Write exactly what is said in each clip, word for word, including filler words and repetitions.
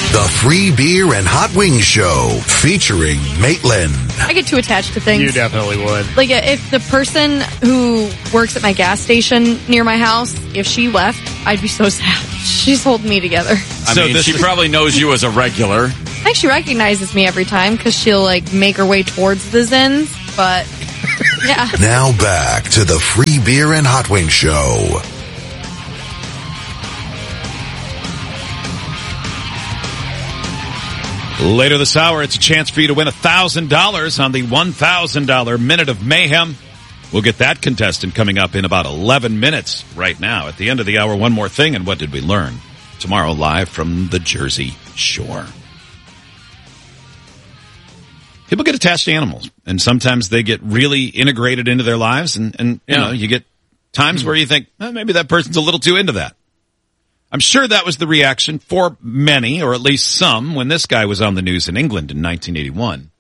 The Free Beer and Hot Wings Show, featuring Maitland. I get too attached to things. You definitely would. Like, if the person who works at my gas station near my house, if she left, I'd be so sad. She's holding me together. I so mean, she probably knows you as a regular. I think she recognizes me every time because she'll, like, make her way towards the Zins, but, yeah. Now back to the Free Beer and Hot Wings Show. Later this hour, it's a chance for you to win one thousand dollars on the one thousand dollars Minute of Mayhem. We'll get that contestant coming up in about eleven minutes right now. At the end of the hour, one more thing, and what did we learn? Tomorrow, live from the Jersey Shore. People get attached to animals, and sometimes they get really integrated into their lives, and, and you yeah. know, you get times where you think, eh, maybe that person's a little too into that. I'm sure that was the reaction for many, or at least some, when this guy was on the news in England in nineteen eighty-one.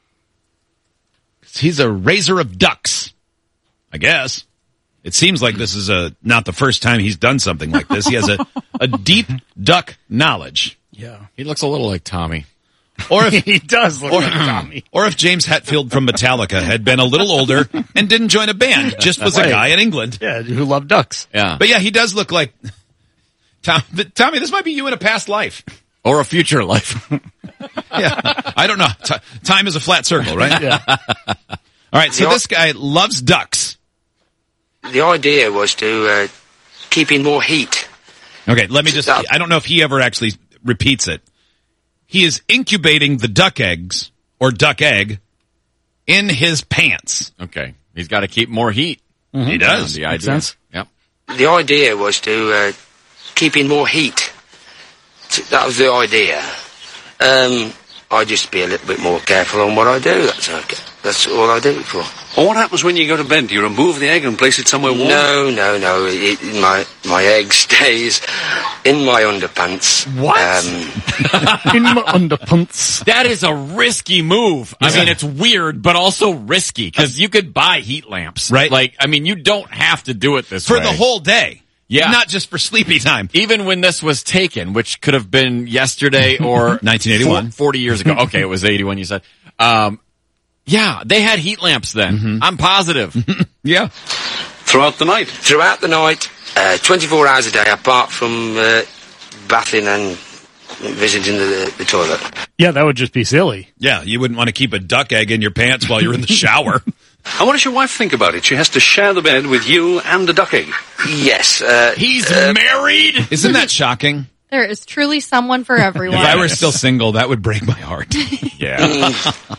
He's a raiser of ducks, I guess. It seems like this is a not the first time he's done something like this. He has a, a deep duck knowledge. Yeah, he looks a little like Tommy. Or if he does look or, like Tommy. Or if James Hetfield from Metallica had been a little older and didn't join a band, just was a guy in England. Yeah, who loved ducks. Yeah. But yeah, he does look like... Tom, Tommy, this might be you in a past life. Or a future life. Yeah. I don't know. T- time is a flat circle, right? Yeah. All right, so this guy loves ducks. The idea was to uh, keep in more heat. Okay, let me just... I don't know if he ever actually repeats it. He is incubating the duck eggs, or duck egg, in his pants. Okay. He's got to keep more heat. Mm-hmm. He does. The Makes idea. sense. Yep. The idea was to uh, keep in more heat. That was the idea. Um, I just be a little bit more careful on what I do. That's okay. That's all I do it for. Well, what happens when you go to bed? Do you remove the egg and place it somewhere warm? No, no, no. It, my my egg stays in my underpants. What? Um, in my underpants. That is a risky move. I mean, it's weird, but also risky, because you could buy heat lamps. Right. Like, I mean, you don't have to do it this For way. the whole day. Yeah. Not just for sleepy time. Even when this was taken, which could have been yesterday or nineteen eighty-one. four, forty years ago. Okay, it was eighty-one, you said. Um, yeah, they had heat lamps then. Mm-hmm. I'm positive. Yeah. Throughout the night? Throughout the night, uh, twenty-four hours a day, apart from uh, bathing and visiting the, the toilet. Yeah, that would just be silly. Yeah, you wouldn't want to keep a duck egg in your pants while you're in the shower. And what does your wife think about it? She has to share the bed with you and the duck egg. Yes. Uh, He's uh, married? Isn't that shocking? There is truly someone for everyone. If I were still single, that would break my heart. Yeah.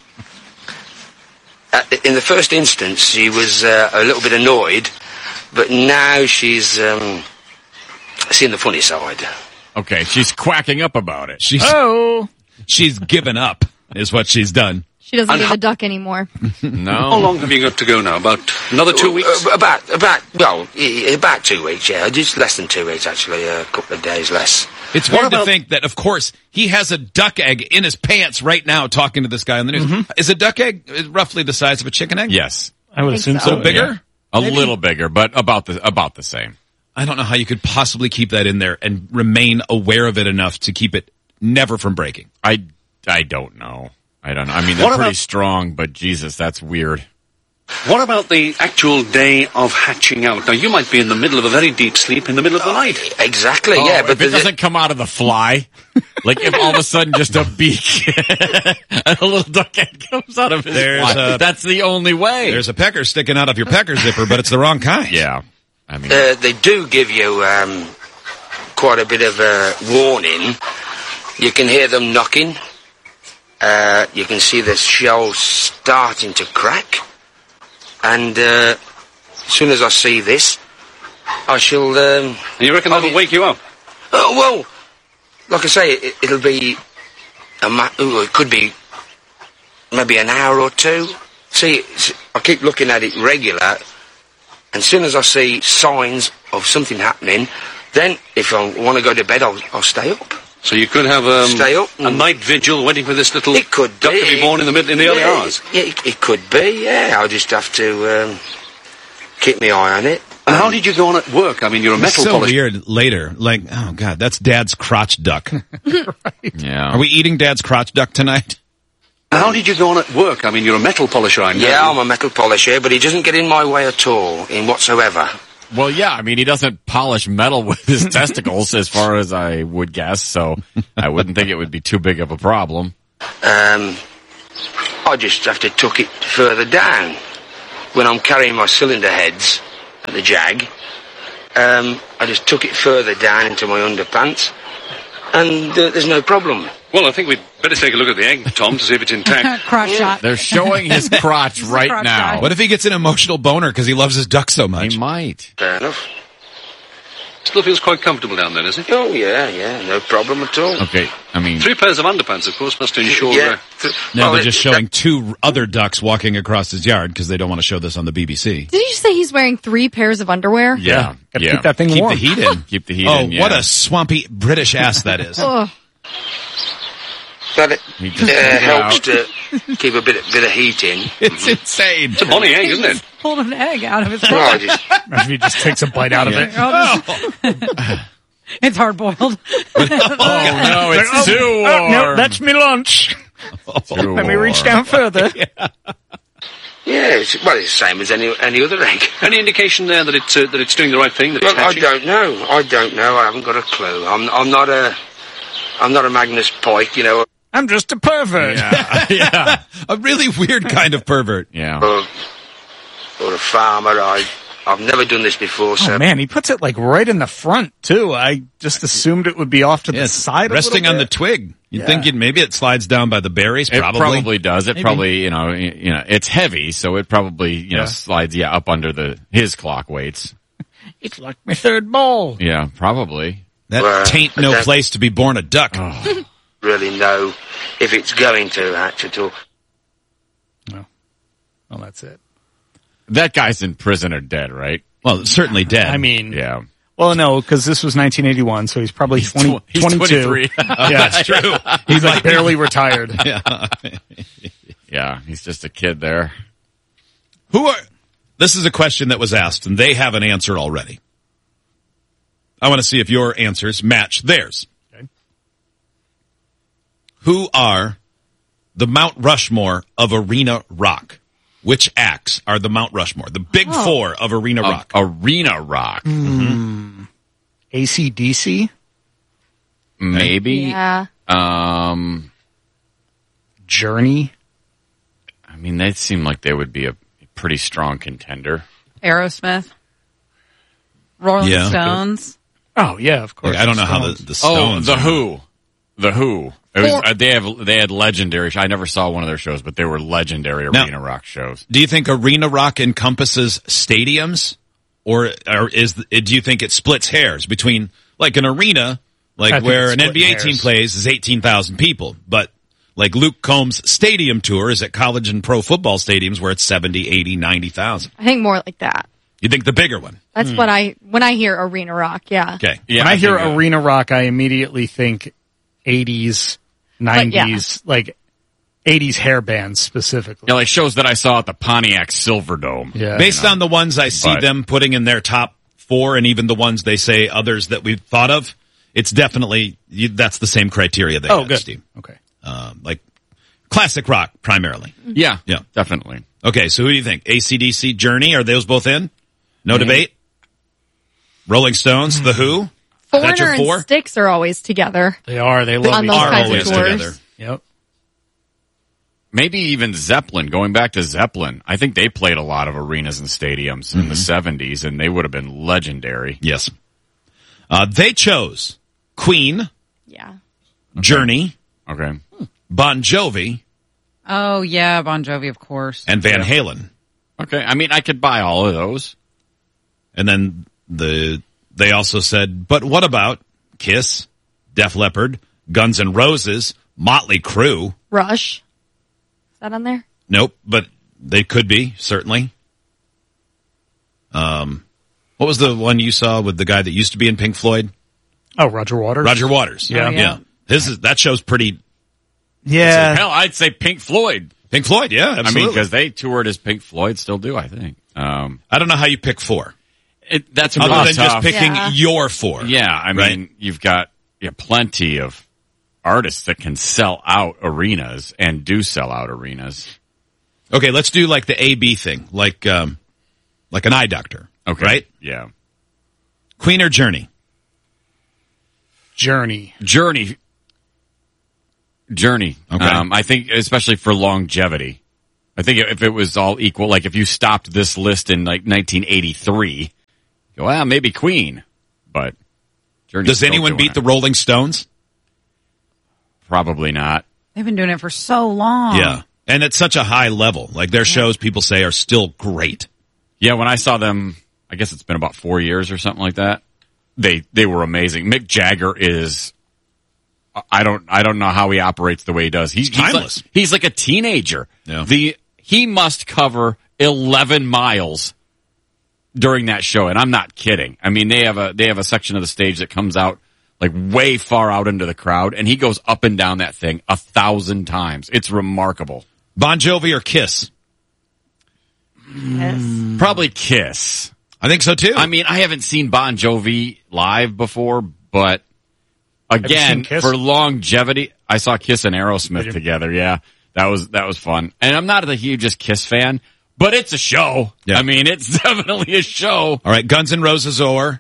uh, in the first instance, she was uh, a little bit annoyed, but now she's um, seen the funny side. Okay, she's quacking up about it. She's, Oh. she's given up, is what she's done. She doesn't And give how- a duck anymore. No. How long have you got to go now? About another two weeks? Uh, about, about, well, i- about two weeks, yeah. Just less than two weeks, actually, a couple of days less. It's What weird about- to think that, of course, he has a duck egg in his pants right now talking to this guy on the news. Mm-hmm. Is a duck egg roughly the size of a chicken egg? Yes. I would think assume so. so. So bigger? A Maybe? little bigger, but about the about the same. I don't know how you could possibly keep that in there and remain aware of it enough to keep it never from breaking. I, I don't know. I don't know. I mean, they're What pretty about- strong, but Jesus, that's weird. What about the actual day of hatching out? Now, you might be in the middle of a very deep sleep in the middle of the night. Exactly, Oh, yeah. But if it the- doesn't come out of the fly, like if all of a sudden just a beak and a little duck egg comes out of his There's fly, a- that's the only way. There's a pecker sticking out of your pecker zipper, but it's the wrong kind. Yeah. I mean, uh, they do give you um, quite a bit of a warning. You can hear them knocking. Uh, you can see the shell starting to crack. And uh, as soon as I see this, I shall... Um, You reckon that'll I'll- wake you up? Oh, well, like I say, it, it'll be... A ma- ooh, it could be maybe an hour or two. See, it's- I keep looking at it regular, and as soon as I see signs of something happening, then if I want to go to bed, I'll, I'll stay up. So you could have um, Stay up a and- night vigil waiting for this little It could duck be. to be born in the mid in the early yeah, hours. Yeah, it, it could be, yeah. I'll just have to um, keep my eye on it. And how did you go on at work? I mean, you're a It's metal so polisher. weird later. Like, oh God, that's Dad's crotch duck. Yeah. Are we eating Dad's crotch duck tonight? And how did you go on at work? I mean, you're a metal polisher, I know. Yeah, I'm a metal polisher, but he doesn't get in my way at all, in whatsoever. Well, yeah, I mean, he doesn't polish metal with his testicles, as far as I would guess, so I wouldn't think it would be too big of a problem. Um, I just have to tuck it further down. When I'm carrying my cylinder heads at the Jag, um, I just tuck it further down into my underpants, and uh, there's no problem. Well, I think we'd better take a look at the egg, Tom, to see if it's intact. Crotch shot. They're showing his crotch right crotch now. shot. What if he gets an emotional boner because he loves his duck so much? He might. Fair enough. Still feels quite comfortable down there, does it? Oh, yeah, yeah, no problem at all. Okay, I mean, Three pairs of underpants, of course, must ensure... Yeah. Uh, No, Well, they're it- just showing two other ducks walking across his yard because they don't want to show this on the B B C. Did you just say he's wearing three pairs of underwear? yeah, Gotta yeah. keep that thing Keep warm. the heat in. Keep the heat Oh, in, yeah. what a swampy British ass that is. Ugh. That it He just uh, pulled it helps out. to keep a bit, bit of heat in. It's insane. it's a bonny egg, isn't it? Pulled an egg out of his Well, I just, If he just takes a bite out of it. It's hard boiled. Oh, no, it's too warm. Oh, no, that's me lunch. Too Let me reach warm. down further. yeah, it's, well, it's the same as any any other egg. Any indication there that it's, uh, that it's doing the right thing, that it's Well, I hatching? don't know. I don't know. I haven't got a clue. I'm I'm not a I'm not a Magnus Pike, you know, I'm just a pervert. Yeah, yeah, A really weird kind of pervert. yeah. or, or a farmer. I I've never done this before, so Oh man, he puts it like right in the front too. I just assumed it would be off to Yeah, the it's side. a resting little on the bit. twig. You'd Yeah. think it, maybe it slides down by the berries. It Probably. probably, does. It probably, you know, y- you know, it's heavy, so it probably, you know, Yeah. slides yeah up under the his clock weights. It's like my third ball. Yeah, probably. That Well, tain't no okay. place to be born a duck. really know if it's going to hatch at all. Well, that's it. That guy's in prison or dead, right? Well, certainly dead. I mean, Yeah. well, no, because this was nineteen eighty-one, so he's probably twenty, tw- he's twenty-two. twenty-three. Yeah, that's true. he's like barely retired. Yeah, he's just a kid there. Who are? This is a question that was asked, and they have an answer already. I want to see if your answers match theirs. Okay. Who are the Mount Rushmore of Arena Rock? Which acts are the Mount Rushmore? The big Oh. four of Arena Of Rock. Arena Rock, A C D C, maybe. Yeah. Um, Journey. I mean, they seem like they would be a pretty strong contender. Aerosmith. Rolling Yeah. Stones. Oh yeah, of course. Like, I don't know how Stones. the, the Stones. Oh, the are. Who, the Who. It was, Or- uh, they have they had legendary. I never saw one of their shows, but they were legendary Now- Arena Rock shows. Do you think Arena Rock encompasses stadiums, or, or is do you think it splits hairs between like an arena, I like think where it's an N B A splitting team hairs. plays is eighteen thousand people, but like Luke Combs' stadium tour is at college and pro football stadiums where it's seventy, eighty, ninety thousand. I think more like that. You think the bigger one? That's what I, when I hear arena rock, yeah. Okay. Yeah, When I, hear think, uh, arena rock, I immediately think eighties, nineties, like eighties hair bands specifically. yeah, like shows that I saw at the Pontiac Silverdome. Yeah. Based on the ones I see But- them putting in their top four, and even the ones they say others that we've thought of, it's definitely you, that's the same criteria they Oh, have, good. Steve. Okay. Um, like classic rock primarily. Yeah, Yeah. definitely. Okay, so who do you think? A C D C, Journey, are those both in? No debate? Rolling Stones, The Who? That's your Foreigner four? and Styx are always together. They are. They love On each those Are other. kinds of always tours. together. Yep. Maybe even Zeppelin. Going back to Zeppelin, I think they played a lot of arenas and stadiums in the seventies, and they would have been legendary. Yes. Uh, they chose Queen, Yeah. Journey, Okay. Bon Jovi, Oh, yeah, Bon Jovi, of course. and Van Halen. Okay. I mean, I could buy all of those. And then the they also said, but what about Kiss, Def Leppard, Guns N' Roses, Motley Crue? Rush. Is that on there? Nope, but they could be, certainly. Um, what was the one you saw with the guy that used to be in Pink Floyd? Oh, Roger Waters. Roger Waters. Yeah. Oh, yeah. Yeah. His is, that show's pretty Yeah. Hell, I'd say Pink Floyd. Pink Floyd, yeah, absolutely. I mean, because they toured as Pink Floyd, still do, I think. Um, I don't know how you pick four. it, that's Other really than tough. just picking Yeah. your four. Yeah, I Right. mean, you've got yeah, plenty of artists that can sell out arenas and do sell out arenas. Okay, let's do like the A B thing, like um, like an eye doctor. Okay. Right? Yeah. Queen or Journey? Journey. Journey. Journey. Okay. Um, I think especially for longevity. I think if it was all equal, like if you stopped this list in like nineteen eighty-three, go, well, maybe Queen, but Journey's Does still anyone doing beat it. the Rolling Stones? Probably not. They've been doing it for so long. Yeah. And at such a high level. Like their shows, people say, are still great. Yeah, when I saw them, I guess it's been about four years or something like that. They they were amazing. Mick Jagger is, I don't I don't know how he operates the way he does. He's, he's timeless. Like, he's like a teenager. Yeah. The he must cover eleven miles during that show, and I'm not kidding. I mean, they have a they have a section of the stage that comes out like way far out into the crowd, and he goes up and down that thing a thousand times. It's remarkable. Bon Jovi or Kiss? Yes. Probably Kiss. I think so too. I mean, I haven't seen Bon Jovi live before, but you again, seen Kiss? for longevity, I saw Kiss and Aerosmith together. Yeah, that was that was fun. And I'm not the hugest Kiss fan, but it's a show. Yeah. I mean, it's definitely a show. All right, Guns N' Roses or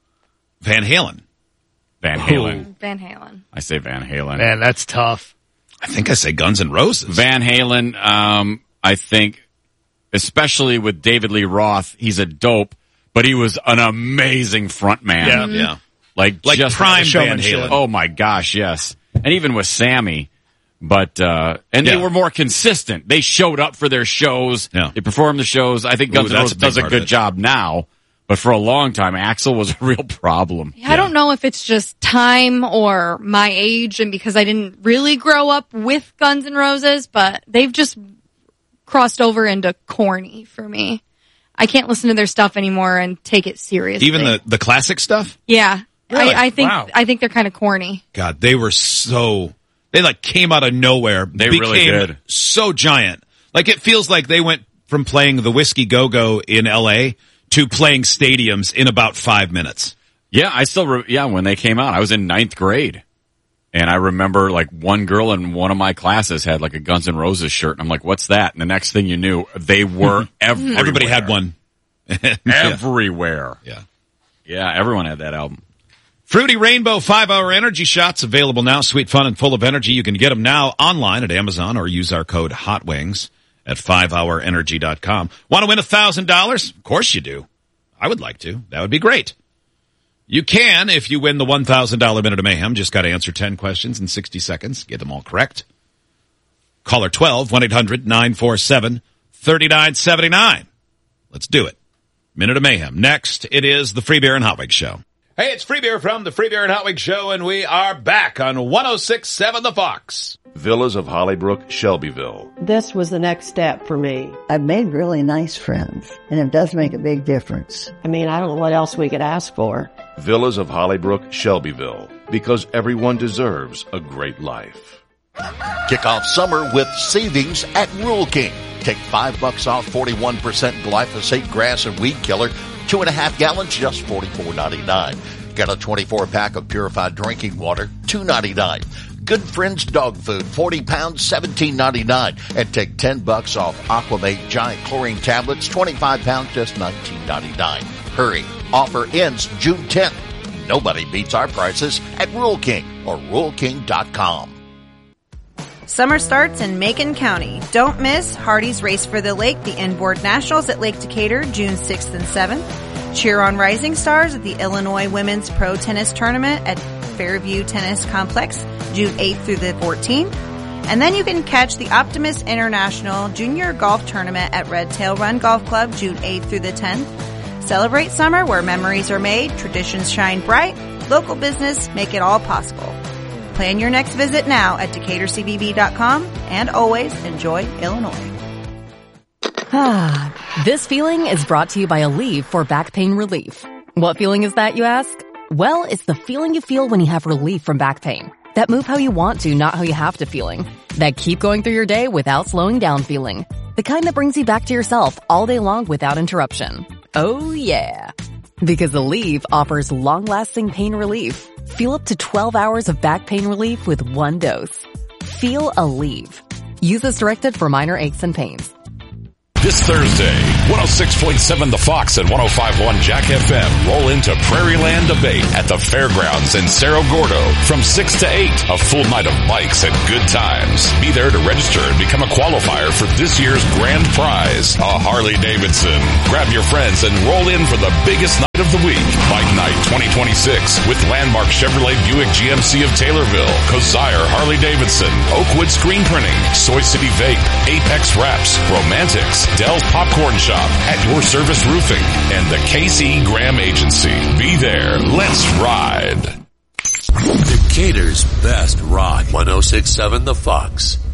Van Halen? Van Halen. Van Halen. I say Van Halen. Man, that's tough. I think I say Guns N' Roses. Van Halen, um, I think, especially with David Lee Roth, he's a dope, but he was an amazing front man. Yeah. Yeah. Like, Like just prime Van showmanship. Halen. Oh my gosh, yes. And even with Sammy, but, uh, and Yeah. they were more consistent. They showed up for their shows. Yeah. They performed the shows. I think Ooh, Guns N' that's Roses a big does a part of good it. job now, but for a long time, Axl was a real problem. I don't know if it's just time or my age and because I didn't really grow up with Guns N' Roses, but they've just crossed over into corny for me. I can't listen to their stuff anymore and take it seriously. Even the, the classic stuff? Yeah. Really? I, I think, Wow. I think they're kind of corny. God, they were so, they like came out of nowhere. They became really did. So giant. Like it feels like they went from playing the Whiskey Go-Go in L A to playing stadiums in about five minutes. Yeah, I still, re- yeah, when they came out, I was in ninth grade. And I remember like one girl in one of my classes had like a Guns N' Roses shirt. And I'm like, what's that? And the next thing you knew, they were everywhere. Everybody had one. Everywhere. Yeah. Yeah, everyone had that album. Fruity Rainbow five-hour energy shots available now. Sweet, fun, and full of energy. You can get them now online at Amazon or use our code HOTWINGS at five hour energy dot com. Want to win one thousand dollars? Of course you do. I would like to. That would be great. You can if you win the one thousand dollars Minute of Mayhem. Just got to answer ten questions in sixty seconds. Get them all correct. Caller twelve, one eight hundred nine four seven three nine seven nine. Let's do it. Minute of Mayhem. Next, it is the Free Beer and Hot Wings Show. Hey, it's Free Beer from the Free Beer and Hot Wings Show, and we are back on one oh six point seven The Fox. Villas of Hollybrook, Shelbyville. This was the next step for me. I've made really nice friends, and it does make a big difference. I mean, I don't know what else we could ask for. Villas of Hollybrook, Shelbyville. Because everyone deserves a great life. Kick off summer with savings at Rural King. Take five bucks off forty-one percent glyphosate grass and weed killer. Two and a half gallons, just forty-four ninety-nine. Get a twenty-four pack of purified drinking water, two ninety-nine. Good Friends dog food, forty pounds, seventeen ninety-nine. And take ten bucks off Aquamate giant chlorine tablets, twenty-five pounds, just nineteen ninety-nine. Hurry. Offer ends June tenth. Nobody beats our prices at Rural King or rural king dot com. Summer starts in Macon County. Don't miss Hardy's Race for the Lake, the Inboard Nationals at Lake Decatur, June sixth and seventh. Cheer on Rising Stars at the Illinois Women's Pro Tennis Tournament at Fairview Tennis Complex, June eighth through the fourteenth. And then you can catch the Optimist International Junior Golf Tournament at Red Tail Run Golf Club, June eighth through the tenth. Celebrate summer where memories are made, traditions shine bright, local business make it all possible. Plan your next visit now at Decatur C V B dot com, and always enjoy Illinois. Ah, this feeling is brought to you by Aleve for back pain relief. What feeling is that, you ask? Well, it's the feeling you feel when you have relief from back pain. That move how you want to, not how you have to feeling. That keep going through your day without slowing down feeling. The kind that brings you back to yourself all day long without interruption. Oh yeah. Because Aleve offers long-lasting pain relief. Feel up to twelve hours of back pain relief with one dose. Feel Aleve. Use as directed for minor aches and pains. This Thursday, one oh six point seven The Fox and one oh five point one Jack F M roll into Prairie Land Debate at the Fairgrounds in Cerro Gordo from six to eight. A full night of bikes and good times. Be there to register and become a qualifier for this year's grand prize, a Harley Davidson. Grab your friends and roll in for the biggest night of the week. Bike Night twenty twenty-six with Landmark Chevrolet Buick G M C of Taylorville, Kosire Harley Davidson, Oakwood Screen Printing, Soy City Vape, Apex Wraps, Romantics, Dell's Popcorn Shop, At Your Service Roofing, and the K C Graham Agency. Be there. Let's ride. Decatur's best rock. one oh six point seven The Fox.